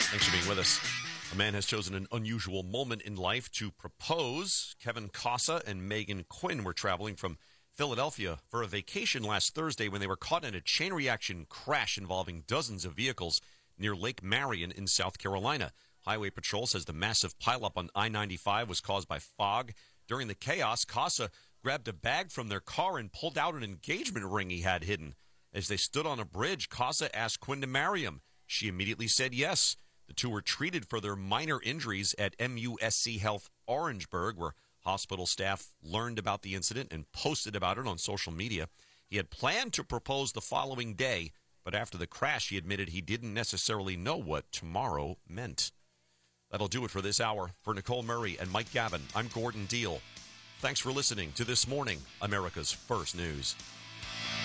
Thanks for being with us. A man has chosen an unusual moment in life to propose. Kevin Casa and Megan Quinn were traveling from Philadelphia for a vacation last Thursday when they were caught in a chain reaction crash involving dozens of vehicles near Lake Marion in South Carolina. Highway Patrol says the massive pileup on I-95 was caused by fog. During the chaos, Casa grabbed a bag from their car and pulled out an engagement ring he had hidden. As they stood on a bridge, Casa asked Quinn to marry him. She immediately said yes. The two were treated for their minor injuries at MUSC Health Orangeburg, where hospital staff learned about the incident and posted about it on social media. He had planned to propose the following day, but after the crash, he admitted he didn't necessarily know what tomorrow meant. That'll do it for this hour. For Nicole Murray and Mike Gavin, I'm Gordon Deal. Thanks for listening to This Morning, America's First News.